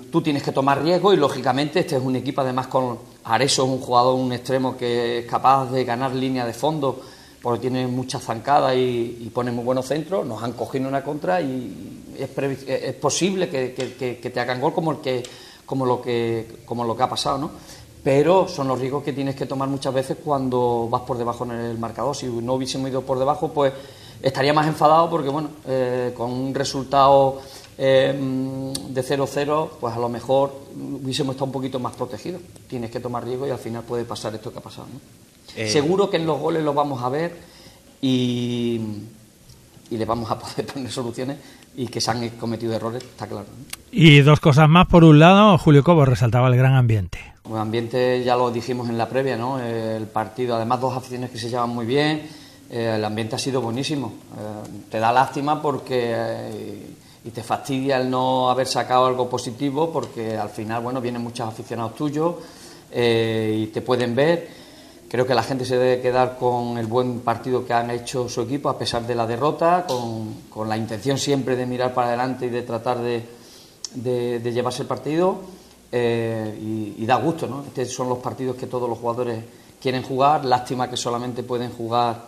tú tienes que tomar riesgo y lógicamente este es un equipo además con Areso, es un jugador, un extremo que es capaz de ganar línea de fondo porque tiene mucha zancada y pone muy buenos centros. Nos han cogido una contra y es posible que te hagan gol como lo que ha pasado, ¿no? Pero son los riesgos que tienes que tomar muchas veces cuando vas por debajo en el marcador. Si no hubiésemos ido por debajo, pues estaría más enfadado porque, bueno, con un resultado de 0-0, pues a lo mejor hubiésemos estado un poquito más protegidos. Tienes que tomar riesgo y al final puede pasar esto que ha pasado, ¿no? Seguro que en los goles los vamos a ver y le vamos a poder poner soluciones y que se han cometido errores, está claro, ¿no? Y dos cosas más. Por un lado, Julio Cobo resaltaba el gran ambiente. El ambiente ya lo dijimos en la previa, ¿no? El partido, además dos aficiones que se llevan muy bien, el ambiente ha sido buenísimo. Te da lástima porque y te fastidia el no haber sacado algo positivo porque al final, bueno, vienen muchos aficionados tuyos y te pueden ver. Creo que la gente se debe quedar con el buen partido que han hecho su equipo a pesar de la derrota, con la intención siempre de mirar para adelante y de tratar de llevarse el partido y da gusto, ¿no? Estos son los partidos que todos los jugadores quieren jugar. Lástima que solamente pueden jugar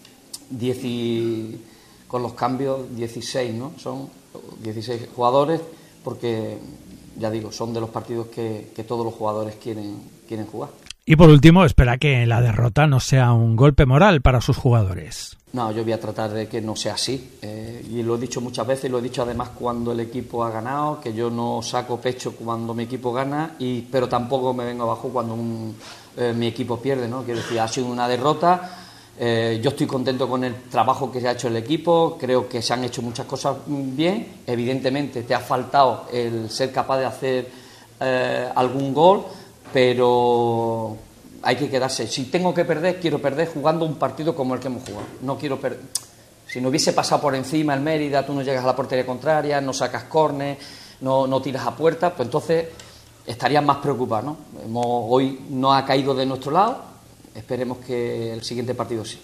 con los cambios 16, ¿no? Son 16 jugadores porque, ya digo, son de los partidos que todos los jugadores quieren jugar. Y por último, espera que la derrota no sea un golpe moral para sus jugadores. No, yo voy a tratar de que no sea así. Y lo he dicho muchas veces, y lo he dicho además cuando el equipo ha ganado, que yo no saco pecho cuando mi equipo gana, pero tampoco me vengo abajo cuando mi equipo pierde, ¿no? Quiero decir, ha sido una derrota. Yo estoy contento con el trabajo que se ha hecho el equipo, creo que se han hecho muchas cosas bien. Evidentemente te ha faltado el ser capaz de hacer algún gol, pero hay que quedarse. Si tengo que perder, quiero perder jugando un partido como el que hemos jugado. No quiero perder. Si no hubiese pasado por encima el Mérida, tú no llegas a la portería contraria, no sacas córner, no tiras a puerta, pues entonces estarías más preocupado, ¿no? Hoy no ha caído de nuestro lado, esperemos que el siguiente partido sí.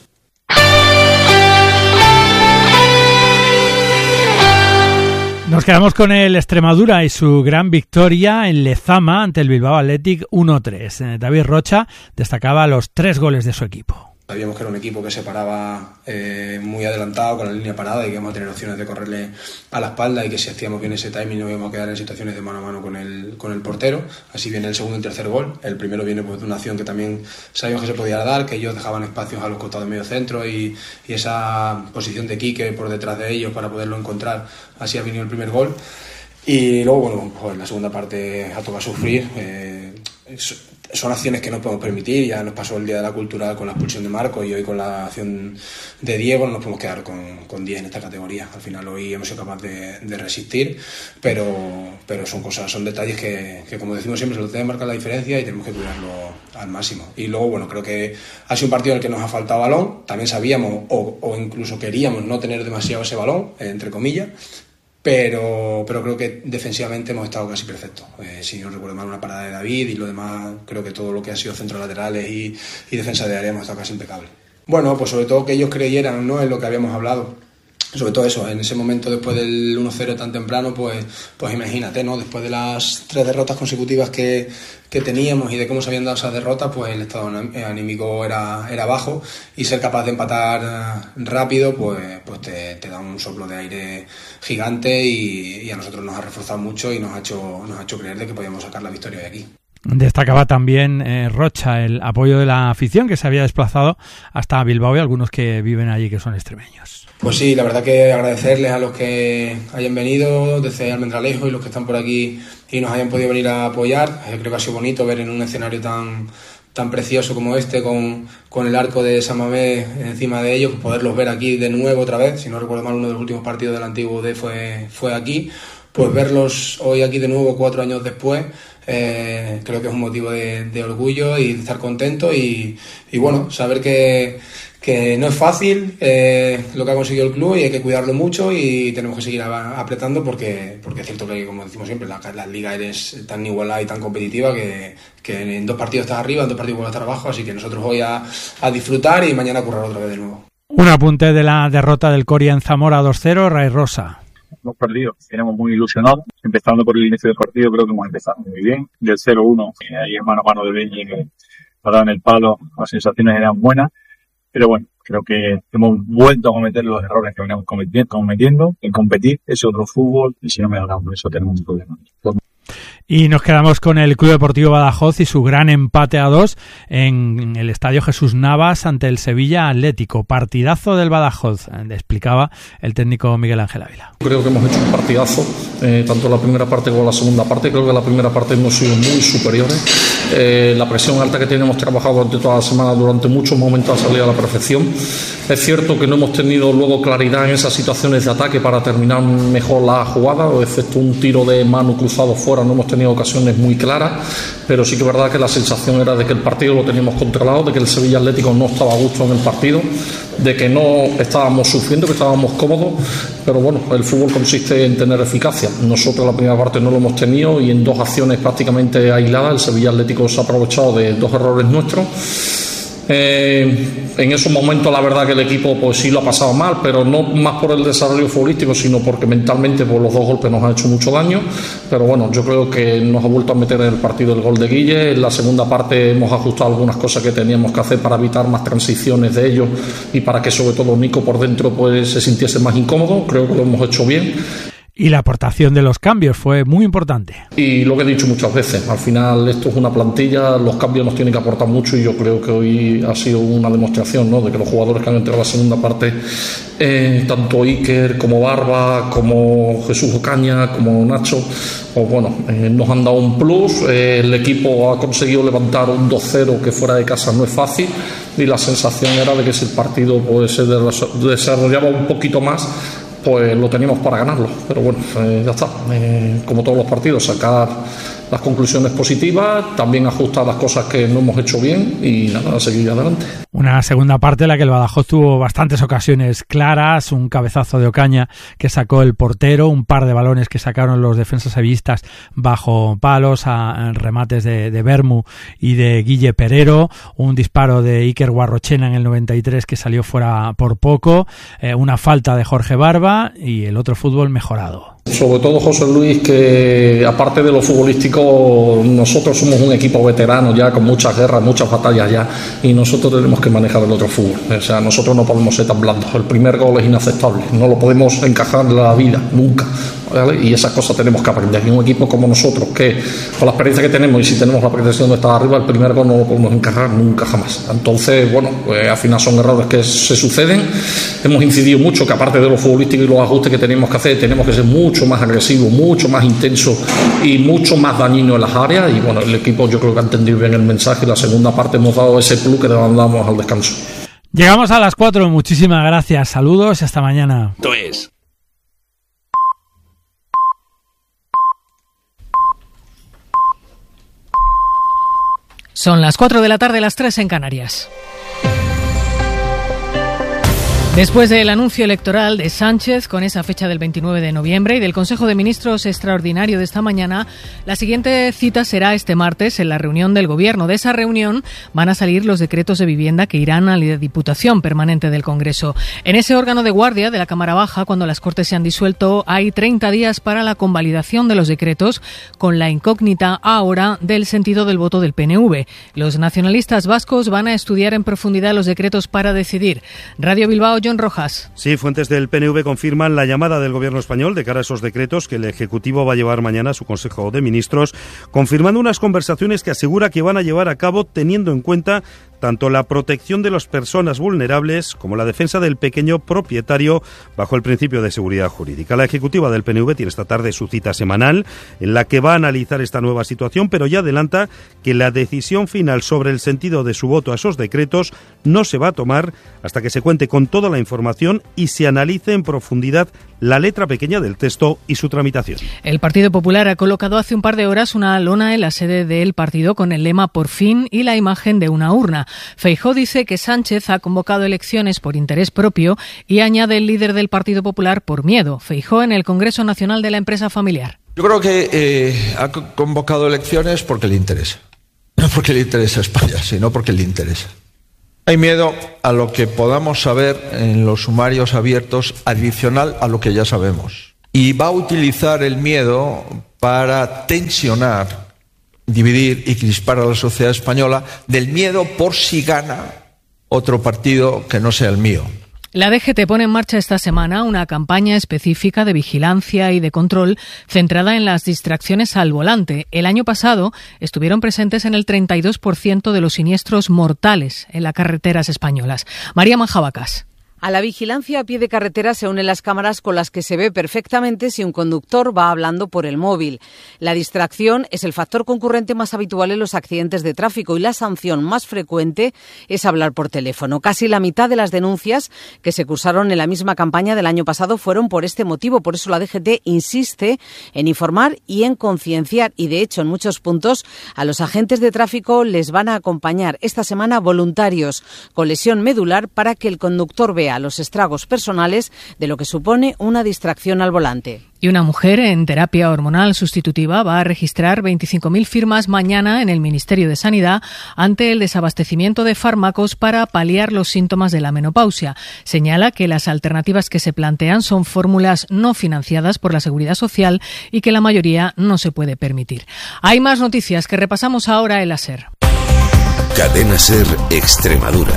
Nos quedamos con el Extremadura y su gran victoria en Lezama ante el Bilbao Athletic 1-3. David Rocha destacaba los 3 goles de su equipo. Sabíamos que era un equipo que se paraba muy adelantado con la línea parada y que íbamos a tener opciones de correrle a la espalda y que si hacíamos bien ese timing no íbamos a quedar en situaciones de mano a mano con el portero. Así viene el segundo y tercer gol. El primero viene pues de una acción que también sabíamos que se podía dar, que ellos dejaban espacios a los costados de medio centro y esa posición de Quique por detrás de ellos para poderlo encontrar. Así ha venido el primer gol. Y luego, bueno, pues la segunda parte ha tocado sufrir. Son acciones que no podemos permitir. Ya nos pasó el día de la cultural con la expulsión de Marcos y hoy con la acción de Diego no nos podemos quedar con 10 en esta categoría. Al final hoy hemos sido capaces de resistir, pero son detalles que como decimos siempre, se lo tiene que marcar la diferencia y tenemos que cuidarlo al máximo. Y luego, bueno, creo que ha sido un partido en el que nos ha faltado balón. También sabíamos o incluso queríamos no tener demasiado ese balón, entre comillas. Pero creo que defensivamente hemos estado casi perfectos. Si no recuerdo mal, una parada de David y lo demás, creo que todo lo que ha sido centros laterales y defensa de área hemos estado casi impecable. Bueno, pues sobre todo que ellos creyeran, ¿no?, en lo que habíamos hablado. Sobre todo eso, en ese momento después del 1-0 tan temprano, pues imagínate, ¿no? Después de las 3 derrotas consecutivas que teníamos y de cómo se habían dado esas derrotas, pues el estado anímico era bajo y ser capaz de empatar rápido, pues te da un soplo de aire gigante y a nosotros nos ha reforzado mucho y nos ha hecho creer de que podíamos sacar la victoria de aquí. Destacaba también Rocha el apoyo de la afición que se había desplazado hasta Bilbao y algunos que viven allí que son extremeños. Pues sí, la verdad que agradecerles a los que hayan venido desde Almendralejo y los que están por aquí y nos hayan podido venir a apoyar. Creo que ha sido bonito ver en un escenario tan precioso como este, con el arco de San Mamés encima de ellos, poderlos ver aquí de nuevo otra vez. Si no recuerdo mal, uno de los últimos partidos del antiguo D fue aquí. Pues verlos hoy aquí de nuevo 4 años después, creo que es un motivo de orgullo y de estar contento y bueno, saber que no es fácil lo que ha conseguido el club y hay que cuidarlo mucho y tenemos que seguir apretando porque es cierto que, como decimos siempre, la liga es tan igualada y tan competitiva que en 2 partidos estás arriba, en 2 partidos vuelves a estar abajo, así que nosotros hoy a disfrutar y mañana a currar otra vez de nuevo. Un apunte de la derrota del Coria en Zamora 2-0, Ray Rosa. hemos perdido. Tenemos muy ilusionados. Empezando por el inicio del partido, creo que hemos empezado muy bien. Del 0-1, ahí en mano a mano de Beñi, que nos daban el palo, las sensaciones eran buenas. Pero bueno, creo que hemos vuelto a cometer los errores que veníamos cometiendo. En competir, ese otro fútbol, y si no me ganamos, eso tenemos un problema. Y nos quedamos con el Club Deportivo Badajoz y su gran empate a 2 en el Estadio Jesús Navas ante el Sevilla Atlético. Partidazo del Badajoz, explicaba el técnico Miguel Ángel Ávila. Creo que hemos hecho un partidazo, tanto la primera parte como la segunda parte. Creo que la primera parte hemos sido muy superiores. La presión alta que tenemos trabajado durante toda la semana, durante muchos momentos, ha salido a la perfección. Es cierto que no hemos tenido luego claridad en esas situaciones de ataque para terminar mejor la jugada, o excepto un tiro de mano cruzado fuera, no hemos tenido ocasiones muy claras, pero sí que es verdad que la sensación era de que el partido lo teníamos controlado, de que el Sevilla Atlético no estaba a gusto en el partido, de que no estábamos sufriendo, que estábamos cómodos, pero bueno, el fútbol consiste en tener eficacia. Nosotros la primera parte no lo hemos tenido y en dos acciones prácticamente aisladas el Sevilla Atlético se ha aprovechado de dos errores nuestros. En esos momentos la verdad que el equipo pues sí lo ha pasado mal, pero no más por el desarrollo futbolístico, sino porque mentalmente pues, los dos golpes nos han hecho mucho daño. Pero bueno, yo creo que nos ha vuelto a meter en el partido el gol de Guille. En la segunda parte hemos ajustado algunas cosas que teníamos que hacer para evitar más transiciones de ellos y para que sobre todo Nico por dentro pues se sintiese más incómodo. Creo que lo hemos hecho bien. Y la aportación de los cambios fue muy importante. Y lo que he dicho muchas veces, al final esto es una plantilla, los cambios nos tienen que aportar mucho y yo creo que hoy ha sido una demostración, ¿no?, de que los jugadores que han entrado a la segunda parte, tanto Iker como Barba, como Jesús Ocaña, como Nacho, pues bueno, nos han dado un plus. El equipo ha conseguido levantar un 2-0 que fuera de casa no es fácil y la sensación era de que si el partido pues, se desarrollaba un poquito más, pues lo teníamos para ganarlo, pero bueno, ya está, como todos los partidos, sacar las conclusiones positivas, también ajustar las cosas que no hemos hecho bien y nada, seguir adelante. Una segunda parte en la que el Badajoz tuvo bastantes ocasiones claras, un cabezazo de Ocaña que sacó el portero, un par de balones que sacaron los defensas sevillistas bajo palos, a remates de Bermu y de Guille Perero, un disparo de Iker Guarrochena en el 93 que salió fuera por poco, una falta de Jorge Barba y el otro fútbol mejorado. Sobre todo José Luis, que aparte de lo futbolístico, nosotros somos un equipo veterano ya, con muchas guerras, muchas batallas ya, y nosotros tenemos que manejar el otro fútbol. O sea, nosotros no podemos ser tan blandos. El primer gol es inaceptable, no lo podemos encajar en la vida, nunca, ¿vale? Y esas cosas tenemos que aprender. Y un equipo como nosotros, que con la experiencia que tenemos y si tenemos la pretensión de estar arriba, el primer gol no lo podemos encajar nunca jamás. Entonces, bueno, pues al final son errores que se suceden. Hemos incidido mucho que aparte de lo futbolístico y los ajustes que tenemos que hacer, tenemos que ser mucho más agresivo, mucho más intenso y mucho más dañino en las áreas. Y bueno, el equipo yo creo que ha entendido bien el mensaje y la segunda parte hemos dado ese plus que damos al descanso. Llegamos a las 4, muchísimas gracias, saludos y hasta mañana. Esto es Son las 4 de la tarde, las 3 en Canarias. Después del anuncio electoral de Sánchez con esa fecha del 29 de noviembre y del Consejo de Ministros extraordinario de esta mañana, la siguiente cita será este martes en la reunión del Gobierno. De esa reunión van a salir los decretos de vivienda que irán a la Diputación Permanente del Congreso. En ese órgano de guardia de la Cámara Baja, cuando las Cortes se han disuelto, hay 30 días para la convalidación de los decretos, con la incógnita ahora del sentido del voto del PNV. Los nacionalistas vascos van a estudiar en profundidad los decretos para decidir. Radio Bilbao, John Rojas. Sí, fuentes del PNV confirman la llamada del Gobierno español de cara a esos decretos que el Ejecutivo va a llevar mañana a su Consejo de Ministros, confirmando unas conversaciones que asegura que van a llevar a cabo teniendo en cuenta tanto la protección de las personas vulnerables como la defensa del pequeño propietario bajo el principio de seguridad jurídica. La ejecutiva del PNV tiene esta tarde su cita semanal en la que va a analizar esta nueva situación, pero ya adelanta que la decisión final sobre el sentido de su voto a esos decretos no se va a tomar hasta que se cuente con toda la información y se analice en profundidad la letra pequeña del texto y su tramitación. El Partido Popular ha colocado hace un par de horas una lona en la sede del partido con el lema "Por fin" y la imagen de una urna. Feijóo dice que Sánchez ha convocado elecciones por interés propio y añade el líder del Partido Popular por miedo. Feijóo en el Congreso Nacional de la Empresa Familiar. Yo creo que ha convocado elecciones porque le interesa. No porque le interesa a España, sino porque le interesa. Hay miedo a lo que podamos saber en los sumarios abiertos adicional a lo que ya sabemos. y va a utilizar el miedo para tensionar, dividir y crispar a la sociedad española, del miedo por si gana otro partido que no sea el mío. La DGT pone en marcha esta semana una campaña específica de vigilancia y de control centrada en las distracciones al volante. El año pasado estuvieron presentes en el 32% de los siniestros mortales en las carreteras españolas. María Manjabacas. A la vigilancia a pie de carretera se unen las cámaras con las que se ve perfectamente si un conductor va hablando por el móvil. La distracción es el factor concurrente más habitual en los accidentes de tráfico y la sanción más frecuente es hablar por teléfono. Casi la mitad de las denuncias que se cursaron en la misma campaña del año pasado fueron por este motivo. Por eso la DGT insiste en informar y en concienciar y, de hecho, en muchos puntos a los agentes de tráfico les van a acompañar esta semana voluntarios con lesión medular para que el conductor vea los estragos personales de lo que supone una distracción al volante. Y una mujer en terapia hormonal sustitutiva va a registrar 25.000 firmas mañana en el Ministerio de Sanidad ante el desabastecimiento de fármacos para paliar los síntomas de la menopausia. Señala que las alternativas que se plantean son fórmulas no financiadas por la Seguridad Social y que la mayoría no se puede permitir. Hay más noticias que repasamos ahora en la SER. Cadena SER Extremadura.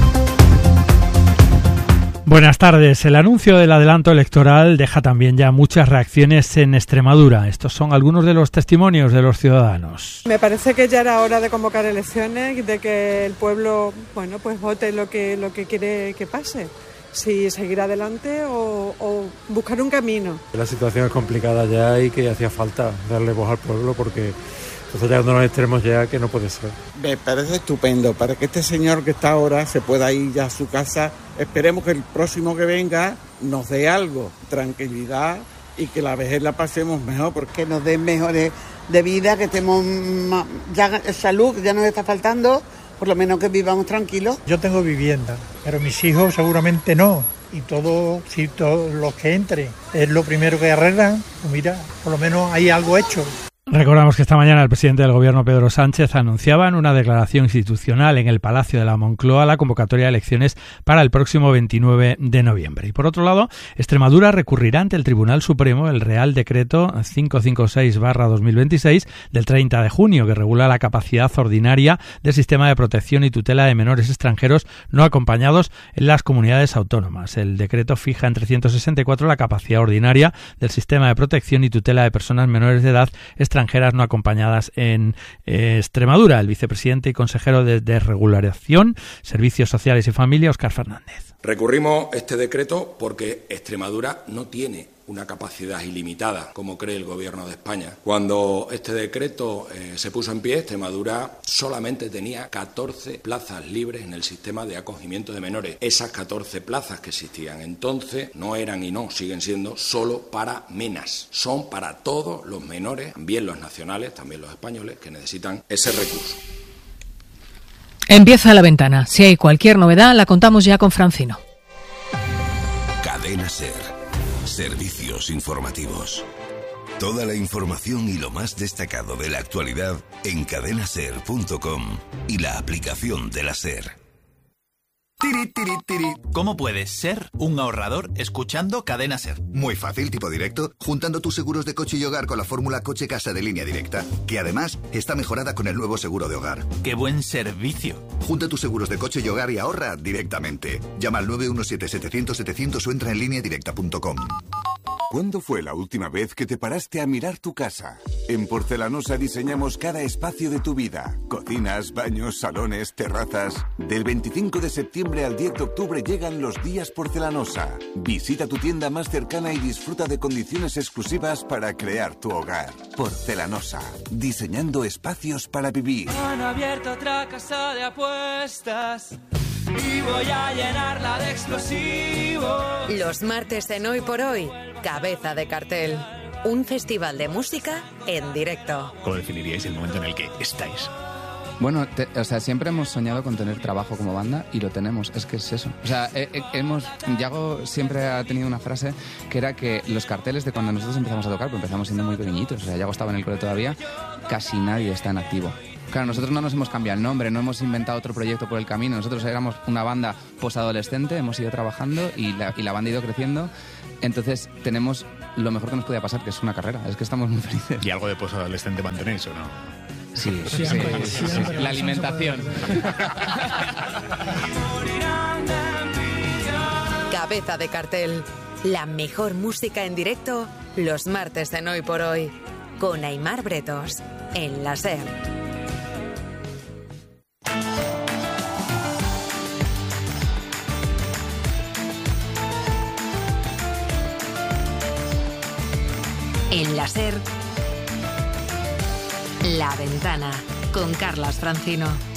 Buenas tardes. El anuncio del adelanto electoral deja también ya muchas reacciones en Extremadura. Estos son algunos de los testimonios de los ciudadanos. Me parece que ya era hora de convocar elecciones, de que el pueblo, pues vote lo que quiere que pase. Si seguir adelante o buscar un camino. La situación es complicada ya y que hacía falta darle voz al pueblo porque entonces llegando a los extremos ya que no puede ser. Me parece estupendo para que este señor que está ahora se pueda ir ya a su casa. Esperemos que el próximo que venga nos dé algo, tranquilidad y que la vejez la pasemos mejor. Porque nos den mejores de vida, que estemos ya salud, ya nos está faltando, por lo menos que vivamos tranquilos. Yo tengo vivienda, pero mis hijos seguramente no. Y todos los que entren es lo primero que arreglan, pues mira, por lo menos hay algo hecho. Recordamos que esta mañana el presidente del Gobierno, Pedro Sánchez, anunciaba en una declaración institucional en el Palacio de la Moncloa la convocatoria de elecciones para el próximo 29 de noviembre. Y por otro lado, Extremadura recurrirá ante el Tribunal Supremo el Real Decreto 556/2026 del 30 de junio, que regula la capacidad ordinaria del sistema de protección y tutela de menores extranjeros no acompañados en las comunidades autónomas. El decreto fija en 364 la capacidad ordinaria del sistema de protección y tutela de personas menores de edad extranjeras no acompañadas en Extremadura. El vicepresidente y consejero de Desregulación, Servicios Sociales y Familia, Óscar Fernández. Recurrimos este decreto porque Extremadura no tiene una capacidad ilimitada, como cree el Gobierno de España. Cuando este decreto se puso en pie, Extremadura solamente tenía 14 plazas libres en el sistema de acogimiento de menores. Esas 14 plazas que existían entonces no eran y no siguen siendo solo para menas. Son para todos los menores, también los nacionales, también los españoles, que necesitan ese recurso. Empieza La Ventana. Si hay cualquier novedad, la contamos ya con Francino. Cadena SER. Servicios informativos. Toda la información y lo más destacado de la actualidad en cadenaser.com y la aplicación de la SER. ¿Cómo puedes ser un ahorrador escuchando Cadena SER? Muy fácil, tipo directo, juntando tus seguros de coche y hogar con la fórmula coche-casa de Línea Directa, que además está mejorada con el nuevo seguro de hogar. ¡Qué buen servicio! Junta tus seguros de coche y hogar y ahorra directamente. Llama al 917-700-700 o entra en lineadirecta.com. ¿Cuándo fue la última vez que te paraste a mirar tu casa? En Porcelanosa diseñamos cada espacio de tu vida. Cocinas, baños, salones, terrazas. Del 25 de septiembre al 10 de octubre llegan los días Porcelanosa. Visita tu tienda más cercana y disfruta de condiciones exclusivas para crear tu hogar. Porcelanosa, diseñando espacios para vivir. Han abierto otra casa de apuestas y voy a llenarla de explosivos. Los martes en Hoy por Hoy, Cabeza de Cartel. Un festival de música en directo. ¿Cómo definiríais el momento en el que estáis? Bueno, siempre hemos soñado con tener trabajo como banda y lo tenemos, es que es eso. Yago siempre ha tenido una frase que era que los carteles de cuando nosotros empezamos a tocar, pues empezamos siendo muy pequeñitos, Yago estaba en el cole todavía, casi nadie está en activo. Claro, nosotros no nos hemos cambiado el nombre, no hemos inventado otro proyecto por el camino, nosotros éramos una banda posadolescente, hemos ido trabajando y la banda ha ido creciendo, entonces tenemos lo mejor que nos podía pasar, que es una carrera. Es que estamos muy felices. ¿Y algo de posadolescente mantenéis o no? Sí, Siempre, la alimentación. Cabeza de cartel. La mejor música en directo los martes en Hoy por Hoy. Con Aimar Bretos. En la SER. En la SER. La Ventana. Con Carlas Francino.